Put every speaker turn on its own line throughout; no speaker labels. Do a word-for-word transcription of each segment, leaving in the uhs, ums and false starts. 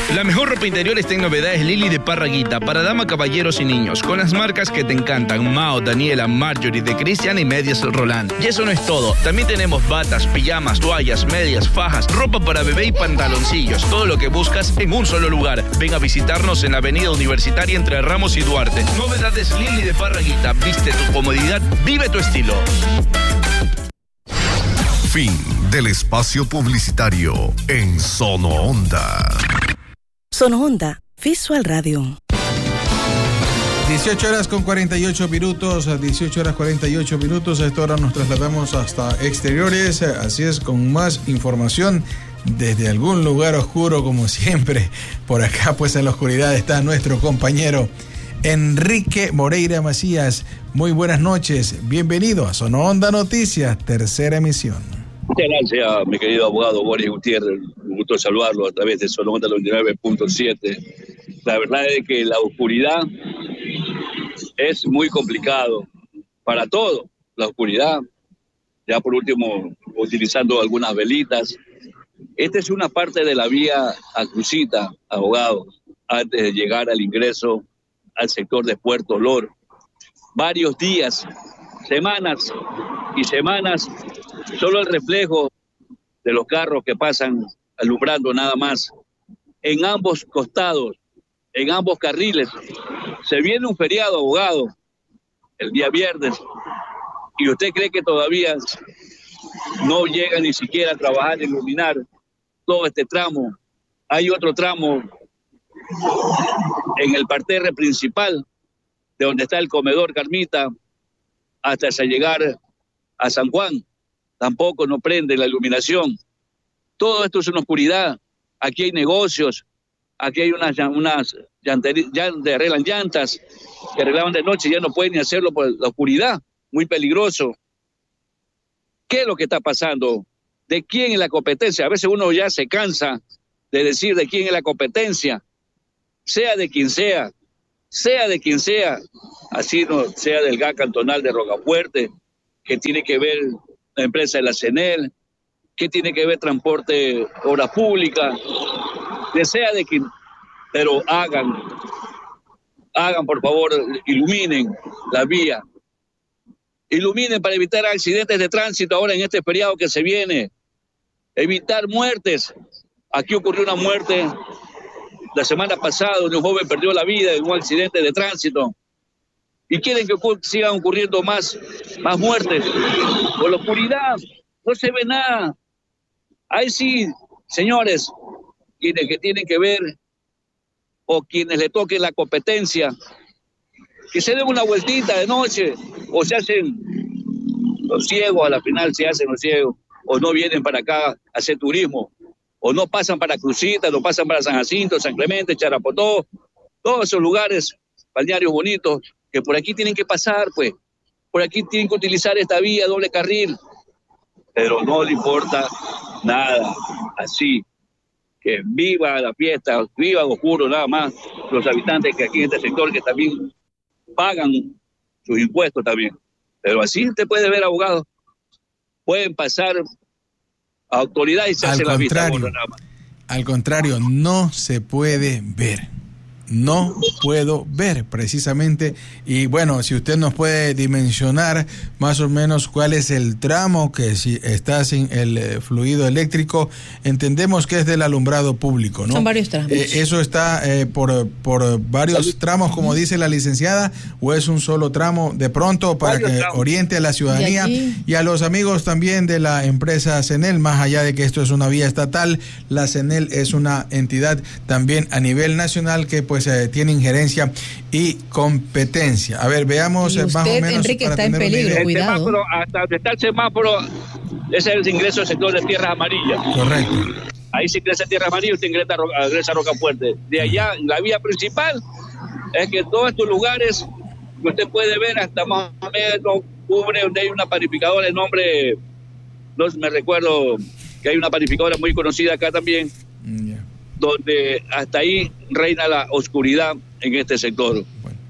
La mejor ropa interior está en Novedades Lili de Parraguita, para dama, caballeros y niños, con las marcas que te encantan: Mao, Daniela, Marjorie, de Cristian y medias Roland. Y eso no es todo, también tenemos batas, pijamas, toallas, medias, fajas, ropa para bebé y pantaloncillos, todo lo que buscas en un solo lugar. Ven a visitarnos en la avenida Universitaria entre Ramos y Duarte. Novedades Lili de Parraguita, viste tu comodidad, vive tu estilo.
Fin del espacio publicitario en Sono Onda.
Sono Onda Visual Radio.
dieciocho horas con cuarenta y ocho minutos, a dieciocho horas cuarenta y ocho minutos. A esta hora nos trasladamos hasta exteriores, así es, con más información desde algún lugar oscuro, como siempre. Por acá, pues en la oscuridad, está nuestro compañero Enrique Moreira Macías. Muy buenas noches, bienvenido a Sono Onda Noticias, tercera emisión.
Muchas gracias, mi querido abogado Boris Gutiérrez. Un gusto saludarlo a través de Sono Onda noventa y nueve punto siete. La verdad es que la oscuridad es muy complicado para todo. La oscuridad, ya por último, utilizando algunas velitas. Esta es una parte de la vía a Crucita, abogado, antes de llegar al ingreso al sector de Puerto Olor. Varios días, semanas y semanas, solo el reflejo de los carros que pasan alumbrando nada más. En ambos costados, en ambos carriles, se viene un feriado, abogado, el día viernes, y usted cree que todavía no llega ni siquiera a trabajar, a iluminar todo este tramo. Hay otro tramo en el parterre principal, de donde está el comedor Carmita, hasta llegar a San Juan. Tampoco no prende la iluminación. Todo esto es una oscuridad. Aquí hay negocios, aquí hay unas, unas llanterías, ya arreglan llantas, que arreglaban de noche, ya no pueden ni hacerlo por la oscuridad, muy peligroso. ¿Qué es lo que está pasando? ¿De quién es la competencia? A veces uno ya se cansa de decir de quién es la competencia, sea de quien sea, sea de quien sea, así no sea del G A C cantonal de Rocafuerte, que tiene que ver la empresa de la CENEL, que tiene que ver transporte, obras públicas, que sea de quien, pero hagan, hagan por favor, iluminen la vía, iluminen para evitar accidentes de tránsito ahora en este feriado que se viene, evitar muertes. Aquí ocurrió una muerte la semana pasada, donde un joven perdió la vida en un accidente de tránsito. Y quieren que ocur- sigan ocurriendo más, más muertes. Por la oscuridad, no se ve nada. Ahí sí, señores, quienes que tienen que ver, o quienes le toquen la competencia, que se den una vueltita de noche, o se hacen los ciegos, a la final se hacen los ciegos, o no vienen para acá a hacer turismo, o no pasan para Crucita, no pasan para San Jacinto, San Clemente, Charapotó, todos esos lugares, balnearios bonitos, que por aquí tienen que pasar, pues, por aquí tienen que utilizar esta vía, doble carril, pero no le importa nada, así, que viva la fiesta, viva el oscuro, nada más, los habitantes que aquí en este sector, que también pagan sus impuestos también, pero así usted puede ver, abogado, pueden pasar a autoridades y se hace la vista gorda nada más.
Al contrario, no se puede ver. No puedo ver precisamente. Y bueno, si usted nos puede dimensionar más o menos cuál es el tramo que si está sin el eh, fluido eléctrico, entendemos que es del alumbrado público, ¿no?
Son varios tramos.
Eh, ¿Eso está eh, por, por varios tramos, como dice la licenciada, o es un solo tramo de pronto para
Varios
que
tramos.
oriente a la ciudadanía
Y,
y a los amigos también de la empresa CENEL? Más allá de que esto es una vía estatal, la CENEL es una entidad también a nivel nacional que pues eh, tiene injerencia y competencia. A ver, veamos
Y
eh, más o
usted,
menos
Enrique,
para
está en
tener una
peligro.
idea.
El
Cuidado.
semáforo, hasta donde está el semáforo, ese es el ingreso al sector de tierras amarillas.
Correcto.
Ahí se ingresa a tierra amarilla, usted ingresa a, Ro- ingresa a Rocafuerte. De allá, la vía principal es que todos estos lugares que usted puede ver hasta más o menos cubre donde hay una panificadora de nombre, no me recuerdo, que hay una panificadora muy conocida acá también,
Mm, ya.
donde hasta ahí reina la oscuridad en este sector.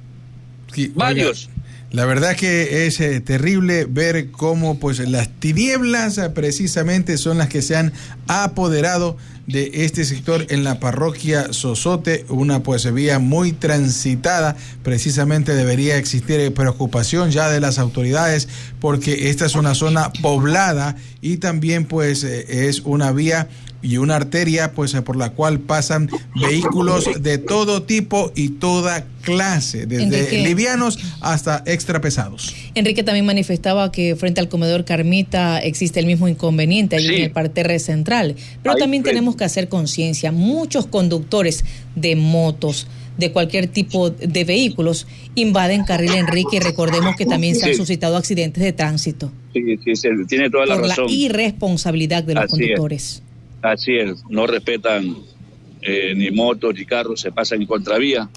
Sí,
Varios.
oiga, la verdad que es eh, terrible ver cómo pues las tinieblas eh, precisamente son las que se han apoderado de este sector en la parroquia Sozote, una pues vía muy transitada. Precisamente debería existir preocupación ya de las autoridades porque esta es una zona poblada y también pues es una vía y una arteria pues por la cual pasan vehículos de todo tipo y toda clase, desde Enrique, livianos hasta extra pesados.
Enrique también manifestaba que frente al comedor Carmita existe el mismo inconveniente allí sí. en el parterre central, pero Ahí también frente. tenemos que hacer conciencia. Muchos conductores de motos, de cualquier tipo de vehículos, invaden carril, Enrique, y recordemos que también se han sí. suscitado accidentes de tránsito.
Sí, sí, sí, tiene toda la
por
razón.
Por la irresponsabilidad de los Así conductores.
Es. Así es, no respetan eh, ni motos ni carros, se pasan en contravía,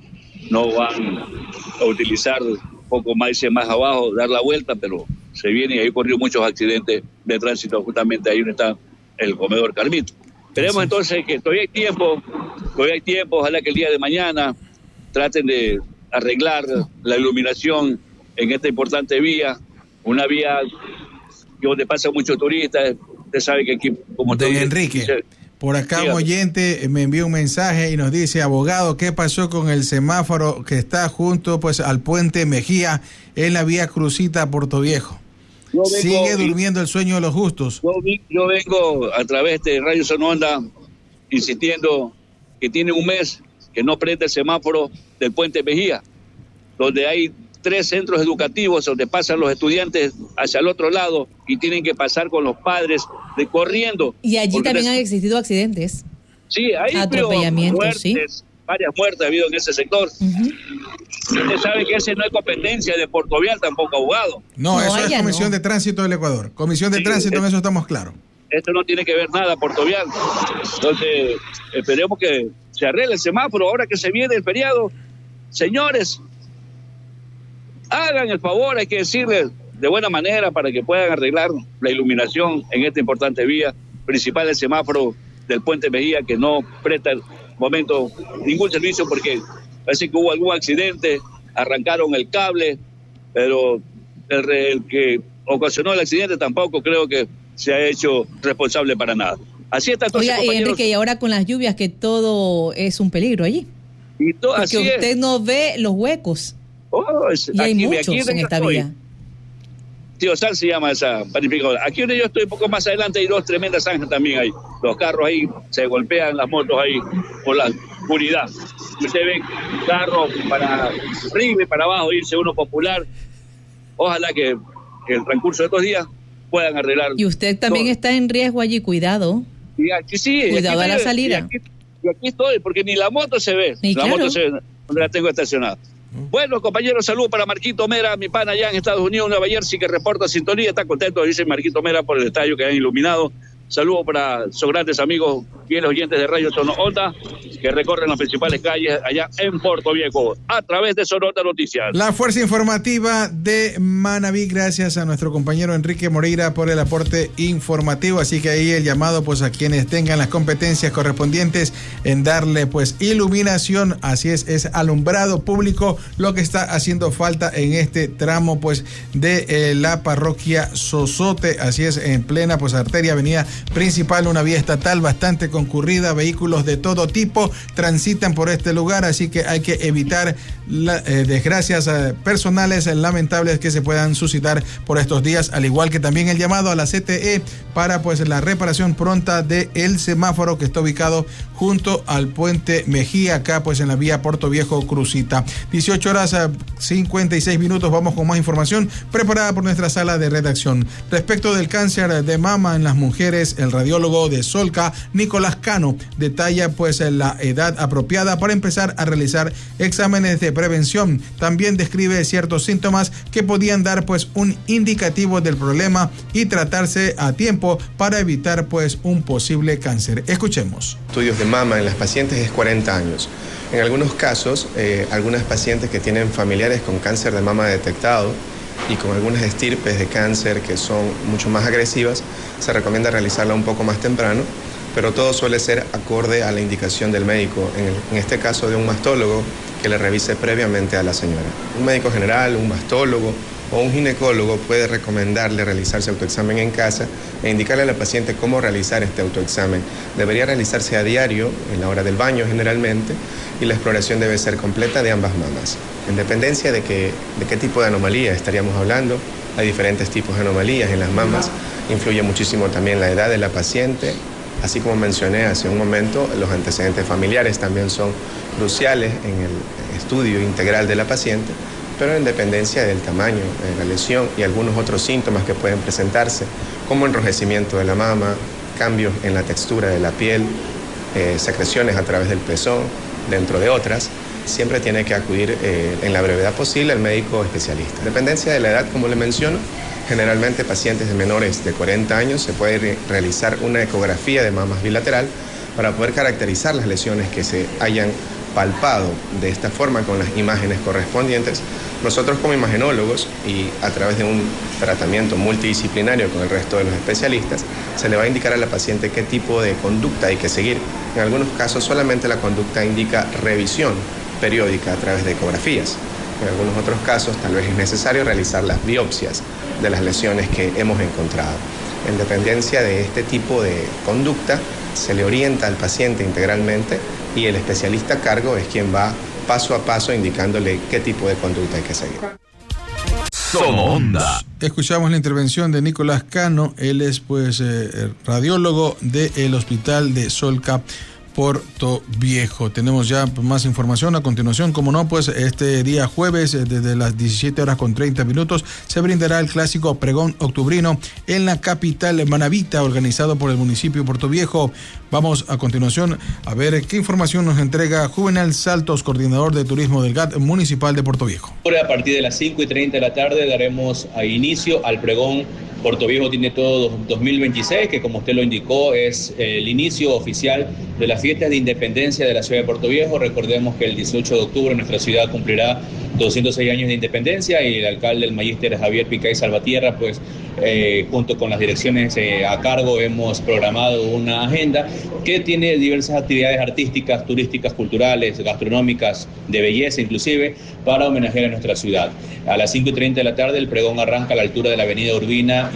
no van a utilizar un poco más y más abajo, dar la vuelta, pero se viene y ahí ocurrió muchos accidentes de tránsito justamente ahí donde está el comedor Carmita. Esperemos entonces que todavía hay tiempo, todavía hay tiempo, ojalá que el día de mañana traten de arreglar la iluminación en esta importante vía, una vía donde pasan muchos turistas. Usted sabe que aquí, como
Don Enrique, dice, por acá un oyente me envió un mensaje y nos dice: abogado, ¿qué pasó con el semáforo que está junto pues al puente Mejía en la vía Crucita a Puerto Viejo? Vengo, ¿Sigue durmiendo el sueño de los justos?
Yo, yo vengo a través de Radio Sononda insistiendo que tiene un mes que no prende el semáforo del puente Mejía, donde hay tres centros educativos donde pasan los estudiantes hacia el otro lado y tienen que pasar con los padres de corriendo.
Y allí también han existido accidentes.
Sí, hay
atropellamientos,
muertes,
sí.
varias muertes ha habido en ese sector. Uh-huh. Usted sabe que ese no es competencia de Portovial, tampoco abogado.
No, no eso es Comisión
no.
de Tránsito del Ecuador. Comisión de sí, Tránsito, es, en eso estamos claros.
Esto no tiene que ver nada, Portovial. Entonces, esperemos que se arregle el semáforo ahora que se viene el feriado. Señores, hagan el favor, hay que decirles de buena manera para que puedan arreglar la iluminación en esta importante vía principal del semáforo del puente Mejía, que no presta el momento ningún servicio porque parece que hubo algún accidente, arrancaron el cable, pero el, el que ocasionó el accidente tampoco creo que se ha hecho responsable para nada. Así está. Entonces,
Oiga, y Enrique, y ahora con las lluvias que todo es un peligro allí.
Y todo,
porque
así
usted
es.
no ve los huecos.
Oh, es,
y hay
aquí,
muchos
aquí
en esta
estoy.
vía.
Tío Sal se llama esa panificadora. Aquí donde yo estoy, un poco más adelante, hay dos tremendas zanjas también ahí. Los carros ahí se golpean, las motos ahí por la oscuridad. Usted ve carros para arriba y para abajo, irse uno popular. Ojalá que, que el transcurso de estos días puedan arreglar.
Y usted también todo. Está en riesgo allí, cuidado.
Y aquí sí.
Cuidado
aquí
a la salida.
Y aquí, y aquí estoy, porque ni la moto se ve.
Ni
la
claro.
moto se ve donde la tengo estacionada. Bueno, compañeros, saludos para Marquito Mera, mi pana allá en Estados Unidos, Nueva Jersey, que reporta sintonía. Está contento, dice Marquito Mera, por el estadio que han iluminado. Saludos para sus grandes amigos, fieles oyentes de Radio Sononda, que recorren las principales calles allá en Puerto Viejo, a través de Sononda Noticias.
La fuerza informativa de Manabí, gracias a nuestro compañero Enrique Moreira por el aporte informativo. Así que ahí el llamado pues a quienes tengan las competencias correspondientes en darle pues iluminación, así es, es alumbrado público lo que está haciendo falta en este tramo pues de eh, la parroquia Sozote, así es, en plena pues arteria avenida principal, una vía estatal bastante concurrida, vehículos de todo tipo transitan por este lugar, así que hay que evitar la, eh, desgracias eh, personales eh, lamentables que se puedan suscitar por estos días, al igual que también el llamado a la C T E para pues la reparación pronta del semáforo que está ubicado junto al puente Mejía, acá pues en la vía Puerto Viejo Crucita. dieciocho horas cincuenta y seis minutos, vamos con más información preparada por nuestra sala de redacción. Respecto del cáncer de mama en las mujeres, el radiólogo de Solca, Nicolás Cano, detalla pues la edad apropiada para empezar a realizar exámenes de prevención. También describe ciertos síntomas que podían dar pues un indicativo del problema y tratarse a tiempo para evitar pues un posible cáncer. Escuchemos.
Estudios de mama en las pacientes es cuarenta años. En algunos casos, eh, algunas pacientes que tienen familiares con cáncer de mama detectado y con algunas estirpes de cáncer que son mucho más agresivas, se recomienda realizarla un poco más temprano, pero todo suele ser acorde a la indicación del médico, en, el, en este caso de un mastólogo que le revise previamente a la señora. Un médico general, un mastólogo o un ginecólogo puede recomendarle realizarse autoexamen en casa e indicarle a la paciente cómo realizar este autoexamen. Debería realizarse a diario, en la hora del baño generalmente, y la exploración debe ser completa de ambas mamas. En dependencia de, que, de qué tipo de anomalía estaríamos hablando, hay diferentes tipos de anomalías en las mamas, influye muchísimo también la edad de la paciente, así como mencioné hace un momento, los antecedentes familiares también son cruciales en el estudio integral de la paciente, pero en dependencia del tamaño de la lesión y algunos otros síntomas que pueden presentarse, como enrojecimiento de la mama, cambios en la textura de la piel, eh, secreciones a través del pezón, dentro de otras, siempre tiene que acudir eh, en la brevedad posible al médico especialista. En dependencia de la edad, como le menciono, generalmente pacientes de menores de cuarenta años se puede re- realizar una ecografía de mamas bilateral para poder caracterizar las lesiones que se hayan palpado de esta forma con las imágenes correspondientes. Nosotros como imagenólogos y a través de un tratamiento multidisciplinario con el resto de los especialistas, se le va a indicar a la paciente qué tipo de conducta hay que seguir. En algunos casos solamente la conducta indica revisión periódica a través de ecografías. En algunos otros casos tal vez es necesario realizar las biopsias de las lesiones que hemos encontrado. En dependencia de este tipo de conducta, se le orienta al paciente integralmente y el especialista a cargo es quien va paso a paso indicándole qué tipo de conducta hay que seguir.
Sonoonda.
Escuchamos la intervención de Nicolás Cano, él es pues eh, radiólogo del Hospital de Solca, Portoviejo. Tenemos ya más información a continuación. Como no, pues este día jueves, desde las diecisiete horas con treinta minutos, se brindará el clásico pregón octubrino en la capital manabita, organizado por el municipio de Portoviejo. Vamos a continuación a ver qué información nos entrega Juvenal Saltos, coordinador de turismo del G A T municipal de Portoviejo.
Ahora, a partir de las cinco y treinta de la tarde, daremos a inicio al pregón Portoviejo Tiene Todo dos mil veintiséis, que como usted lo indicó es el inicio oficial de las fiestas de independencia de la ciudad de Portoviejo. Recordemos que el dieciocho de octubre nuestra ciudad cumplirá doscientos seis años de independencia y el alcalde, el magíster Javier Picay Salvatierra, pues eh, junto con las direcciones eh, a cargo hemos programado una agenda que tiene diversas actividades artísticas, turísticas, culturales, gastronómicas, de belleza inclusive, para homenajear a nuestra ciudad. A las cinco y treinta de la tarde el pregón arranca a la altura de la avenida Urbina